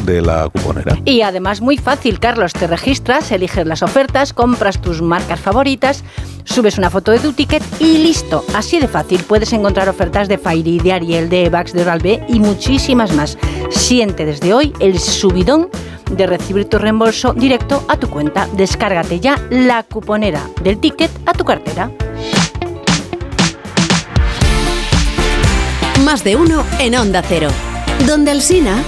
de la cuponera. Y además muy fácil, Carlos, te registras, eliges las ofertas, compras tus marcas favoritas, subes una foto de tu ticket y listo. Así de fácil puedes encontrar ofertas de Fairy, de Ariel, de Evax, de Oral-B y muchísimas más. Siente desde hoy el subidón de recibir tu reembolso directo a tu cuenta. Descárgate ya la cuponera del ticket a tu cartera. Más de uno en Onda Cero. Donde Alsina.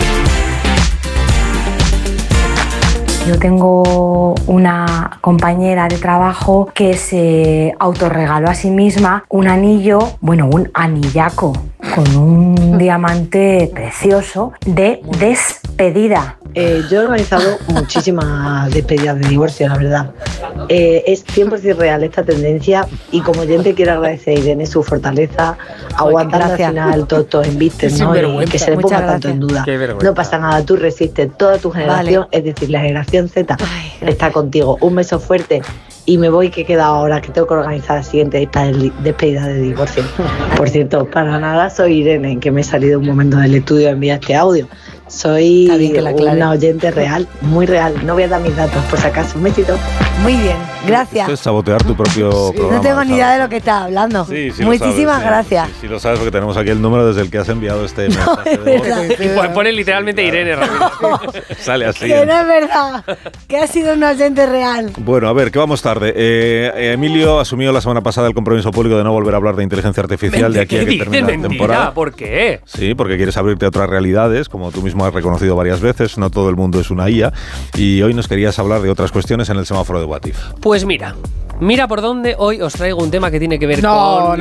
Yo tengo una compañera de trabajo que se autorregaló a sí misma un anillo, bueno, un anillaco con un diamante precioso de despedida. Yo he organizado muchísimas despedidas de divorcio, la verdad. Es 100% real esta tendencia y como oyente quiero agradecer a Irene su fortaleza, aguantando al final todo embisten, ¿no? Y que se le ponga tanto en duda. No pasa nada, tú resistes, toda tu generación, es decir, la generación Z está contigo. Un beso fuerte y me voy, que queda ahora, que tengo que organizar la siguiente despedida de divorcio. Por cierto, para nada soy Irene, que me he salido un momento del estudio a enviar este audio. Soy una oyente real, muy real. No voy a dar mis datos, por si acaso. Un besito. Muy bien, gracias. Esto es sabotear tu propio programa. No tengo ni idea de lo que estás hablando. Sí, muchísimas gracias. Sí, lo sabes porque tenemos aquí el número desde el que has enviado este mensaje. Y pone literalmente Irene rápido. Sale así. Que no es verdad, que ha sido un oyente real. Bueno, a ver, que vamos tarde. Emilio asumió la semana pasada el compromiso público de no volver a hablar de inteligencia artificial de aquí a que termine la temporada. ¿Por qué? Sí, porque quieres abrirte a otras realidades, como tú mismo has reconocido varias veces. No todo el mundo es una IA. Y hoy nos querías hablar de otras cuestiones en el semáforo de What If. Pues mira por dónde hoy os traigo un tema que tiene que ver con con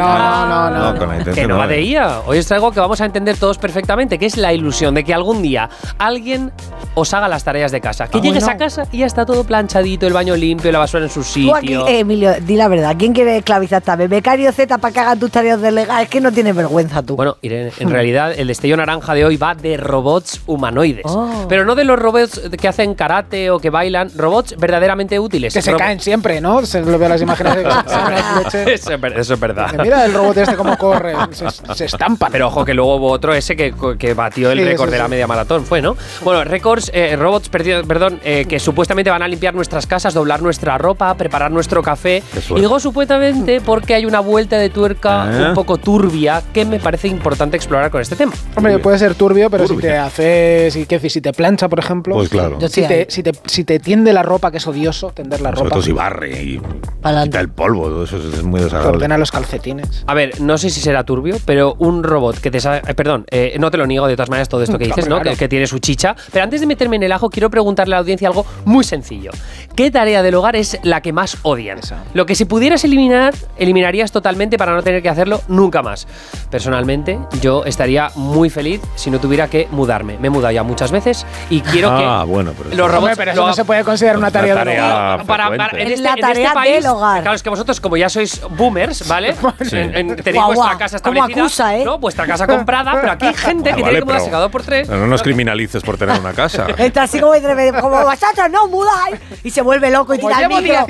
la intención. Que no va de IA. Hoy os traigo que vamos a entender todos perfectamente, que es la ilusión de que algún día alguien os haga las tareas de casa. Que llegues a casa y ya está todo planchadito, el baño limpio, la basura en su sitio. Tú aquí, Emilio, di la verdad, ¿quién quiere esclavizar también? Becario Z para que hagan tus tareas de legal, es que no tienes vergüenza tú. Bueno, Irene, en realidad el destello naranja de hoy va de robots humanoides. Pero no de los robots que hacen karate o que bailan, robots verdaderamente útiles. Que se caen siempre, ¿no? Se lo veo las imágenes de eso es verdad. Mira el robot este cómo corre, se estampa. Pero ojo que luego hubo otro ese que batió el récord de la media maratón, fue, ¿no? Bueno, robots, que supuestamente van a limpiar nuestras casas, doblar nuestra ropa, preparar nuestro café. Y digo supuestamente porque hay una vuelta de tuerca un poco turbia que me parece importante explorar con este tema. Hombre, puede ser turbio, pero si te haces, si te plancha, por ejemplo. Pues claro. Si te tiende la ropa, que es odioso tender la ropa. Sobre todo si barre y quita el polvo, todo eso es muy desagradable. Ordena los calcetines. A ver, no sé si será turbio, pero un robot que te sabe... no te lo niego de todas maneras todo esto que dices, ¿no? Que tiene su chicha. Pero antes de meterme en el ajo, quiero preguntarle a la audiencia algo muy sencillo. ¿Qué tarea del hogar es la que más odian? Lo que si pudieras eliminar, eliminarías totalmente para no tener que hacerlo nunca más. Personalmente, yo estaría muy feliz si no tuviera que mudarme. Me he mudado ya muchas veces y quiero que los robots... Pero eso no se puede considerar una tarea del hogar. En este país, claro, es que vosotros, como ya sois boomers, ¿vale? Tenéis vuestra casa establecida, acusa, ¿eh? ¿no? Vuestra casa comprada, pero aquí hay gente que tiene que mudarse cada 2 por 3. No nos criminalices por tener una casa. Está así como vosotros no mudáis y se vuelve loco y tira el micro.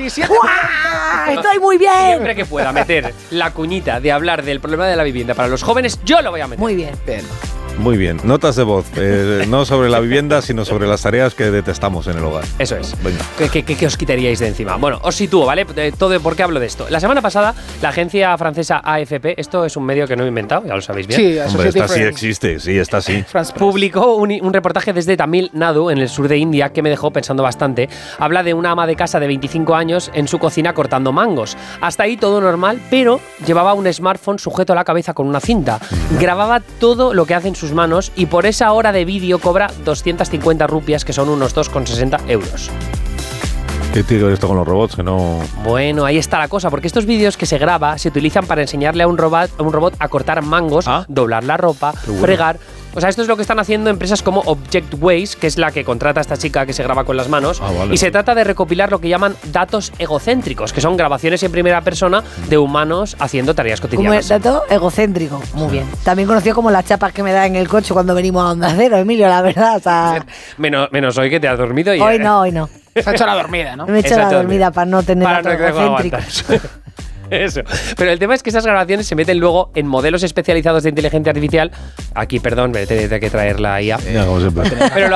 Estoy muy bien. Siempre que pueda meter la cuñita de hablar del problema de la vivienda para los jóvenes, yo lo voy a meter. Muy bien. Muy bien. Notas de voz. No sobre la vivienda, sino sobre las tareas que detestamos en el hogar. Eso es. Venga. ¿Qué os quitaríais de encima? Bueno, os sitúo, ¿vale? ¿Por qué hablo de esto? La semana pasada, la agencia francesa AFP, esto es un medio que no he inventado, ya lo sabéis bien. Sí, hombre, esta sí existe, sí, esta sí. Publicó un reportaje desde Tamil Nadu, en el sur de India, que me dejó pensando bastante. Habla de una ama de casa de 25 años en su cocina cortando mangos. Hasta ahí todo normal, pero llevaba un smartphone sujeto a la cabeza con una cinta. Grababa todo lo que hace en sus manos y por esa hora de vídeo cobra 250 rupias, que son unos 2,60 euros. ¿Qué tiene que ver esto con los robots? Que no... Bueno, ahí está la cosa, porque estos vídeos que se graba se utilizan para enseñarle a un robot a cortar mangos, doblar la ropa, fregar. O sea, esto es lo que están haciendo empresas como Objectways, que es la que contrata a esta chica que se graba con las manos. Y se trata de recopilar lo que llaman datos egocéntricos, que son grabaciones en primera persona de humanos haciendo tareas cotidianas. Como el dato egocéntrico, muy bien. También conocido como las chapas que me da en el coche cuando venimos a Onda Cero, Emilio, la verdad. O sea... menos hoy que te has dormido. Y hoy no. Se ha hecho la dormida, ¿no? Me he hecho la dormida para no tener datos egocéntricos. Eso. Pero el tema es que esas grabaciones se meten luego en modelos especializados de inteligencia artificial. Aquí, perdón, tendré que traer la IA. Ya, como siempre. Pero